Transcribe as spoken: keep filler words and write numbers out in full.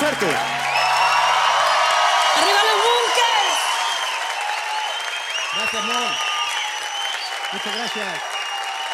fuerte. ¡Arriba los Bunkers! Gracias, Mon. Muchas gracias.